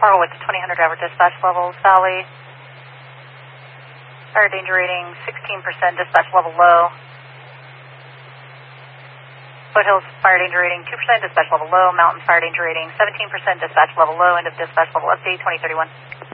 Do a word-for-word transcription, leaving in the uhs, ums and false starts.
Horowitz, twenty hundred average dispatch levels, Valley. Fire danger rating sixteen percent, dispatch level low. Foothills fire danger rating two percent, dispatch level low. Mountain fire danger rating seventeen percent, dispatch level low. End of dispatch level update twenty thirty-one.